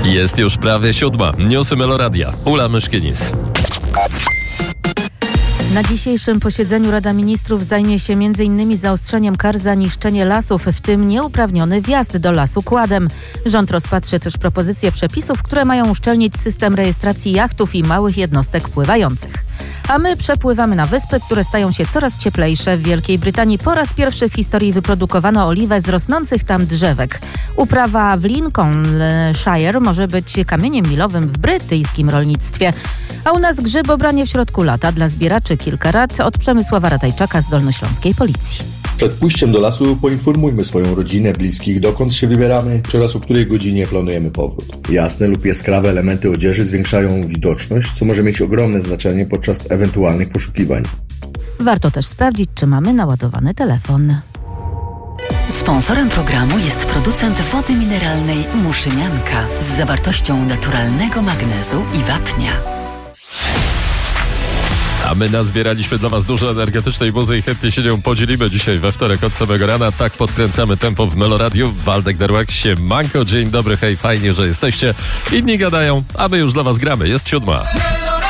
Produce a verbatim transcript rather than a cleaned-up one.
Jest już prawie siódma. Newsy Meloradia. Ula Myszkinis. Na dzisiejszym posiedzeniu Rada Ministrów zajmie się między innymi zaostrzeniem kar za niszczenie lasów, w tym nieuprawniony wjazd do lasu kładem. Rząd rozpatrzy też propozycje przepisów, które mają uszczelnić system rejestracji jachtów i małych jednostek pływających. A my przepływamy na wyspy, które stają się coraz cieplejsze. W Wielkiej Brytanii po raz pierwszy w historii wyprodukowano oliwę z rosnących tam drzewek. Uprawa w Lincolnshire może być kamieniem milowym w brytyjskim rolnictwie. A u nas grzybobranie w środku lata dla zbieraczy. Kilka rad od Przemysława Ratajczaka z Dolnośląskiej Policji. Przed pójściem do lasu poinformujmy swoją rodzinę, bliskich, dokąd się wybieramy czy oraz o której godzinie planujemy powrót. Jasne lub jaskrawe elementy odzieży zwiększają widoczność, co może mieć ogromne znaczenie podczas ewentualnych poszukiwań. Warto też sprawdzić, czy mamy naładowany telefon. Sponsorem programu jest producent wody mineralnej Muszynianka z zawartością naturalnego magnezu i wapnia. A my nazbieraliśmy dla Was dużo energetycznej muzy i chętnie się nią podzielimy dzisiaj we wtorek od samego rana. Tak podkręcamy tempo w Meloradiu. Waldek Darłak się Manko. Dzień dobry, hej, fajnie, że jesteście. Inni gadają, a my już dla Was gramy. Jest siódma.